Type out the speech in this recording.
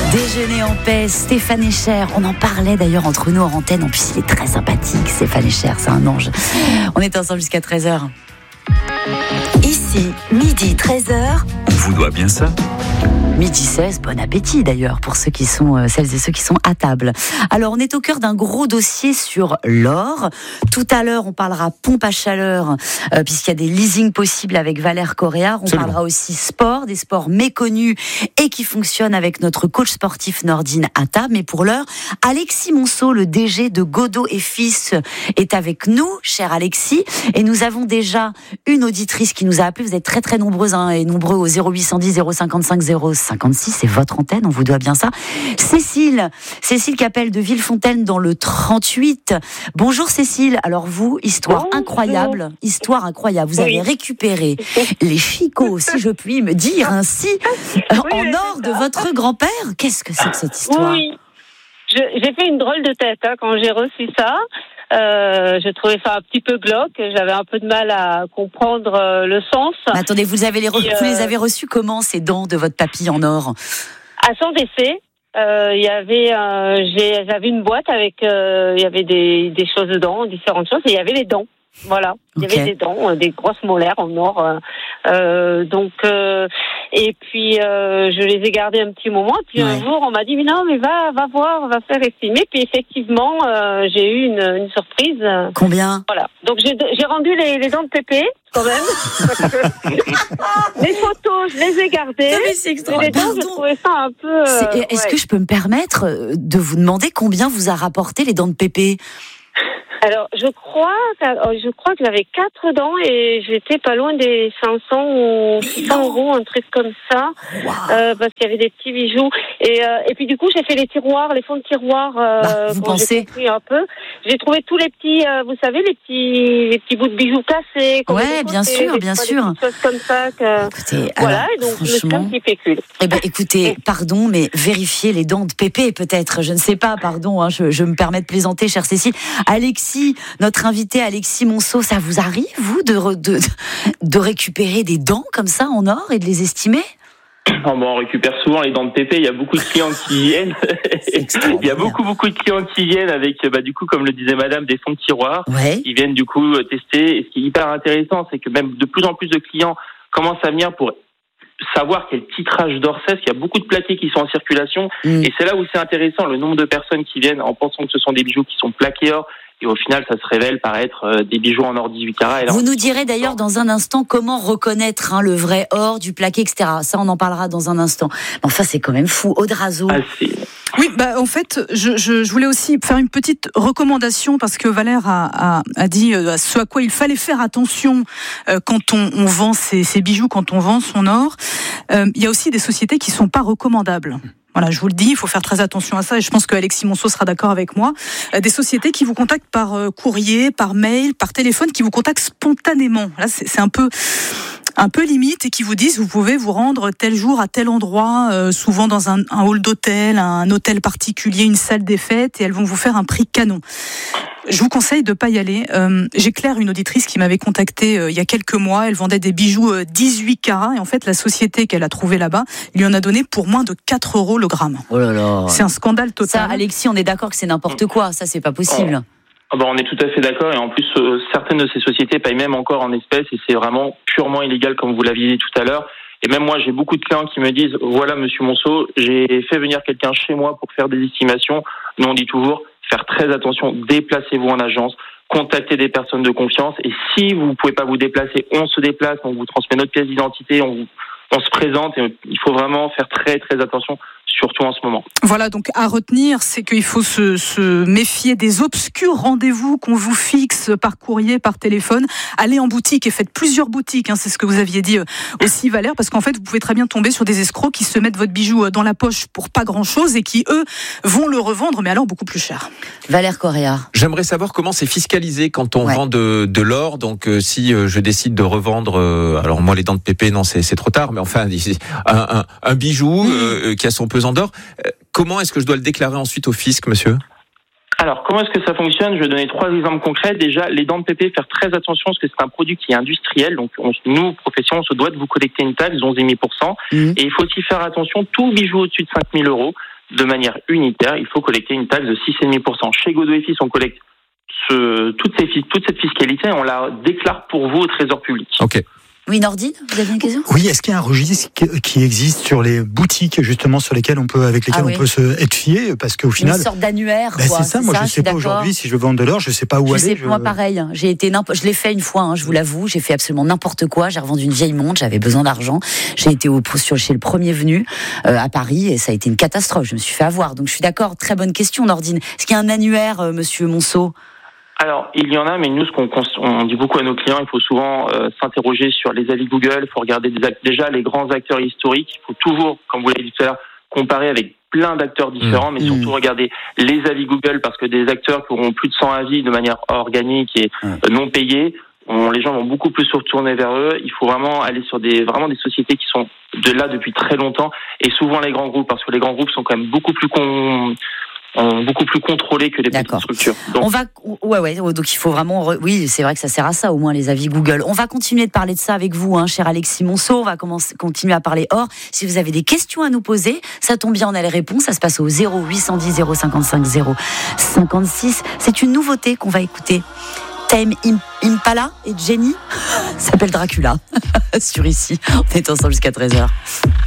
Déjeuner en paix, Stéphane Echer. On en parlait d'ailleurs entre nous en antenne. En plus, il est très sympathique, Stéphane Echer, c'est un ange. On est ensemble jusqu'à 13h. Ici, midi 13h. On vous doit bien ça. Midi 16, bon appétit d'ailleurs pour celles et ceux qui sont à table. Alors on est au cœur d'un gros dossier sur l'or. Tout à l'heure on parlera pompe à chaleur puisqu'il y a des leasings possibles avec Valère Correa. On parlera aussi sport, des sports méconnus et qui fonctionnent avec notre coach sportif Nordine à table. Mais pour l'heure, Alexis Monceau, le DG de Godot et Fils, est avec nous, cher Alexis. Et nous avons déjà une auditrice qui nous a appelé. Vous êtes très très nombreuses et nombreux au 0810 055 056, c'est votre antenne, on vous doit bien ça. Cécile qui appelle de Villefontaine dans le 38. Bonjour Cécile, alors vous, histoire incroyable. Vous avez récupéré les chicots, si je puis me dire ainsi, en or de votre grand-père. Qu'est-ce que c'est que cette histoire ? Oui, j'ai fait une drôle de tête quand j'ai reçu ça. Je trouvais ça un petit peu glauque. J'avais un peu de mal à comprendre le sens. Mais attendez, vous les avez reçus comment, ces dents de votre papy en or ? À son décès, j'avais une boîte avec, il y avait des choses dedans, différentes choses, et il y avait les dents. Voilà, il y avait des dents, des grosses molaires en or. Et puis je les ai gardées un petit moment. Puis un jour, on m'a dit mais non, mais va voir, on va faire estimer. Puis effectivement, j'ai eu une surprise. Combien ? Voilà. Donc j'ai rendu les dents de Pépé quand même. Les photos, je les ai gardées. Non, mais c'est extraordinaire. Les dents, je trouvais ça un peu. Est-ce que je peux me permettre de vous demander combien vous a rapporté les dents de Pépé ? Alors, je crois que j'avais 4 dents et j'étais pas loin des 500 ou 600 euros, un truc comme ça, parce qu'il y avait des petits bijoux. Et puis du coup, j'ai fait les tiroirs, les fonds de tiroirs. Vous pensez ? J'ai compris un peu. J'ai trouvé tous les petits, vous savez, les petits bouts de bijoux cassés. Ouais, bien sûr. Des choses comme ça. Écoutez, voilà, alors, et donc je me suis un petit pécule. Eh ben, écoutez, pardon, mais vérifiez les dents de Pépé, peut-être. Je ne sais pas, pardon, je me permets de plaisanter, chère Cécile. Alexis, notre invité Alexis Monceau, ça vous arrive, vous, de récupérer des dents comme ça en or et de les estimer ? On récupère souvent les dents de Pépé. Il y a beaucoup de clients qui viennent. Il y a beaucoup de clients qui viennent avec, du coup, comme le disait Madame, des fonds de tiroir. Ouais. Ils viennent du coup tester. Et ce qui est hyper intéressant, c'est que même de plus en plus de clients commencent à venir pour savoir quel titrage d'or c'est, parce qu'il y a beaucoup de plaqués qui sont en circulation. Et c'est là où c'est intéressant, le nombre de personnes qui viennent en pensant que ce sont des bijoux qui sont plaqués or. Et au final, ça se révèle par être des bijoux en or 18 carats. Vous nous direz d'ailleurs dans un instant comment reconnaître le vrai or du plaqué, etc. Ça, on en parlera dans un instant. Mais enfin, c'est quand même fou. Aude Razo. Oui, en fait, je voulais aussi faire une petite recommandation parce que Valère a dit ce à quoi il fallait faire attention quand on vend ses bijoux, quand on vend son or. Il y a aussi des sociétés qui sont pas recommandables. Voilà, je vous le dis, il faut faire très attention à ça et je pense que Alexis Monceau sera d'accord avec moi. Des sociétés qui vous contactent par courrier, par mail, par téléphone, qui vous contactent spontanément. Là, c'est un peu limite et qui vous disent vous pouvez vous rendre tel jour à tel endroit, souvent dans un hall d'hôtel, un hôtel particulier, une salle des fêtes et elles vont vous faire un prix canon. Je vous conseille de pas y aller. J'ai Claire, une auditrice qui m'avait contactée il y a quelques mois. Elle vendait des bijoux 18 carats et en fait la société qu'elle a trouvée là-bas lui en a donné pour moins de 4 € le gramme. Oh là là. C'est un scandale total. Ça, Alexis, on est d'accord que c'est n'importe quoi. Ça, c'est pas possible. On est tout à fait d'accord et en plus certaines de ces sociétés payent même encore en espèces et c'est vraiment purement illégal comme vous l'aviez dit tout à l'heure. Et même moi, j'ai beaucoup de clients qui me disent voilà Monsieur Monceau, j'ai fait venir quelqu'un chez moi pour faire des estimations. Nous on dit toujours faire très attention, déplacez-vous en agence, contactez des personnes de confiance et si vous ne pouvez pas vous déplacer, on se déplace, on vous transmet notre pièce d'identité, on se présente et il faut vraiment faire très très attention, surtout en ce moment. Voilà, donc à retenir, c'est qu'il faut se méfier des obscurs rendez-vous qu'on vous fixe par courrier, par téléphone. Allez en boutique et faites plusieurs boutiques, c'est ce que vous aviez dit aussi Valère, parce qu'en fait vous pouvez très bien tomber sur des escrocs qui se mettent votre bijou dans la poche pour pas grand-chose et qui eux vont le revendre, mais alors beaucoup plus cher. Valère Correa. J'aimerais savoir comment c'est fiscalisé quand on vend de l'or, donc si je décide de revendre, alors moi les dents de Pépé, non c'est trop tard, mais enfin un bijou qui a son pesant d'or, comment est-ce que je dois le déclarer ensuite au fisc, monsieur ? Alors, comment est-ce que ça fonctionne ? Je vais donner 3 exemples concrets. Déjà, les dents de Pépé, faire très attention parce que c'est un produit qui est industriel. Donc, nous, profession, on se doit de vous collecter une taxe, 11,5%. Et il faut aussi faire attention, tout bijou au-dessus de 5 000 €, de manière unitaire, il faut collecter une taxe de 6,5%. Chez Godot & Fils, on collecte toute cette fiscalité et on la déclare pour vous au Trésor public. Ok. Oui, Nordine, vous avez une question ? Oui, est-ce qu'il y a un registre qui existe sur les boutiques, justement, avec lesquelles on peut être fié, parce qu'au final. Une sorte d'annuaire, quoi. C'est ça, moi, je sais pas aujourd'hui si je veux vendre de l'or, je sais pas où aller. Moi, pareil. Je l'ai fait une fois, je vous l'avoue. J'ai fait absolument n'importe quoi. J'ai revendu une vieille montre, j'avais besoin d'argent. J'ai été chez le premier venu, à Paris, et ça a été une catastrophe. Je me suis fait avoir. Donc, je suis d'accord. Très bonne question, Nordine. Est-ce qu'il y a un annuaire, monsieur Monceau ? Alors, il y en a, mais nous, on dit beaucoup à nos clients, il faut souvent s'interroger sur les avis Google, il faut regarder déjà les grands acteurs historiques, il faut toujours, comme vous l'avez dit tout à l'heure, comparer avec plein d'acteurs différents, mais surtout regarder les avis Google, parce que des acteurs qui auront plus de 100 avis de manière organique et non payés, les gens vont beaucoup plus se retourner vers eux. Il faut vraiment aller sur des sociétés qui sont là depuis très longtemps, et souvent les grands groupes, parce que les grands groupes sont quand même beaucoup plus contrôlés que les petites structures. Donc, donc il faut vraiment, oui, c'est vrai que ça sert à ça, au moins les avis Google. On va continuer de parler de ça avec vous, cher Alexis Monceau. On va continuer à parler or. Si vous avez des questions à nous poser, ça tombe bien, on a les réponses. Ça se passe au 0810 055 056. C'est une nouveauté qu'on va écouter. Tame Impala et Jenny s'appelle Dracula sur ici. On est ensemble jusqu'à 13h.